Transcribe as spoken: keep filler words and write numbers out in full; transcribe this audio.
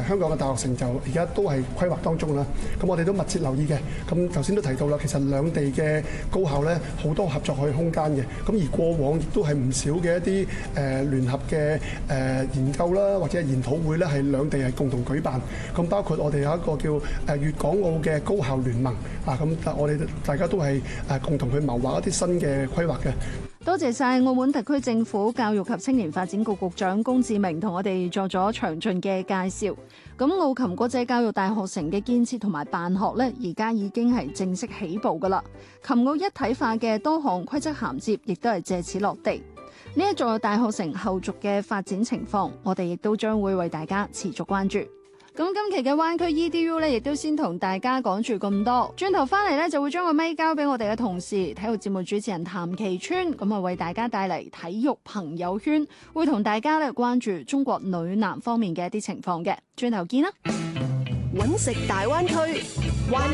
誒香港嘅大學城就而家都係規劃當中啦。咁我哋都密切留意嘅。咁頭先都提到啦，其實兩地嘅高校咧好多合作嘅空間嘅。咁而過往亦都係唔少嘅一啲誒聯合嘅誒研究啦，或者係研討會咧，係兩地係共同舉辦。咁包括我哋有一個叫誒粵港澳嘅高校聯盟啊，咁我哋大家都係誒共同去謀劃一啲新嘅規劃嘅。 多謝晒澳門特區政府教育及青年發展局局長龔志明同我哋作咗詳盡嘅介紹。咁澳琴國際教育大學城嘅建設同埋辦學呢，而家已經係正式起步噶啦。琴澳一體化嘅多項規則銜接，亦都係借此落地。呢一座大學城後續嘅發展情況，我哋亦都將會為大家持續關注。咁今期嘅灣區 E D U 咧，亦都先同大家講住咁多。轉頭翻嚟咧，就會將個咪交俾我哋嘅同事，體育節目主持人譚其川，咁啊為大家帶嚟體育朋友圈，會同大家咧關注中國女籃方面嘅一啲情況嘅。轉頭見啦！ 揾食大灣區。